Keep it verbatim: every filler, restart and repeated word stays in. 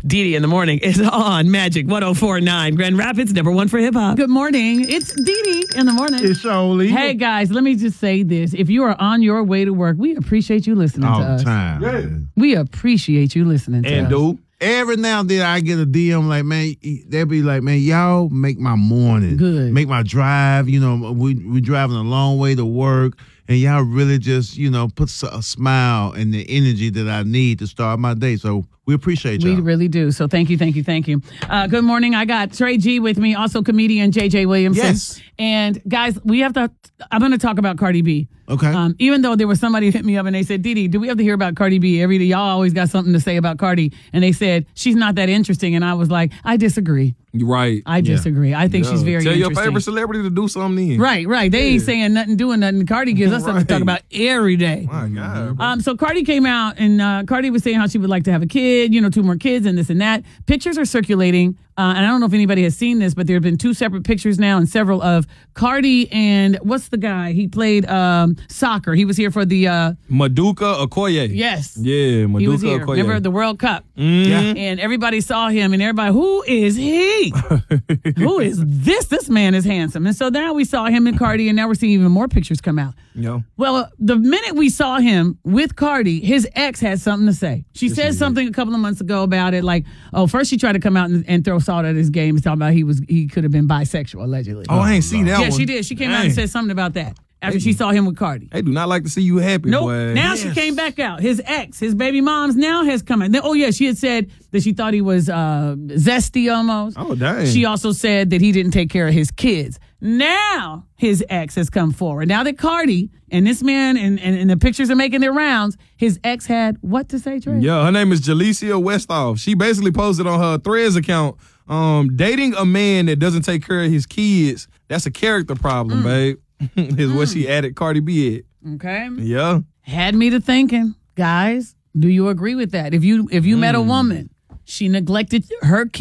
Dee Dee in the morning is on Magic one oh four point nine. Grand Rapids, number one for hip hop. Good morning. It's Dee Dee in the morning. It's Oli. Hey, guys, let me just say this. If you are on your way to work, we appreciate you listening All to the us. time. Yeah. man. We appreciate you listening to And us. dude, Every now and then I get a D M like, man, they'll be like, man, y'all make my morning. Good. Make my drive. You know, we we driving a long way to work, and y'all really just, you know, put a smile and the energy that I need to start my day. So we appreciate y'all. We really do. So thank you, thank you, thank you. Uh, good morning. I got Trey G with me, also comedian J J Williamson. Yes. And guys, we have to, I'm going to talk about Cardi B. Okay. Um, even though there was somebody hit me up and they said, Dee Dee, do we have to hear about Cardi B every day? Y'all always got something to say about Cardi. And they said, she's not that interesting. And I was like, I disagree. you're right. I disagree. I think Yeah. she's very Tell interesting. your favorite celebrity to do something then. Right, right. They ain't saying nothing, doing nothing. Cardi gives us something to talk Right. about every day. My God. Bro. Um, so Cardi came out and uh, Cardi was saying how she would like to have a kid, you know, two more kids and this and that. Pictures are circulating. Uh, and I don't know if anybody has seen this, but there have been two separate pictures now and several of Cardi and what's the guy? He played um, soccer. He was here for the, uh, Maduka Okoye. yes. Yeah, Maduka He was here. Okoye. Remember the World Cup? Mhm. And everybody saw him and everybody, who is he? Who is this? This man is handsome. And so now we saw him and Cardi and now we're seeing even more pictures come out. Yo. Well, the minute we saw him with Cardi, his ex had something to say. She said something a couple of months ago about it, like, oh, first she tried to come out and, and throw salt at his game and talk about he was he could have been bisexual, allegedly. Oh, I ain't seen that yeah, one. she did. She came out and Dang. said something about that after she saw him with Cardi. They do not like to see you happy, Nope. boy. Now she came back out. His ex, his baby mom's now has come out. Then- Oh, yeah, she had said that she thought he was uh, zesty almost. Oh, dang. She also said that he didn't take care of his kids. Now his ex has come forward. Now that Cardi and this man and, and, and the pictures are making their rounds, his ex had what to say, Trey? Yeah, her name is Jalecia Westhoff. She basically posted on her Threads account, um, dating a man that doesn't take care of his kids. That's a character problem, babe. Is what she added Cardi B at. Okay. Yeah. Had me to thinking, guys, do you agree with that? If you if you met a woman, she neglected her kids.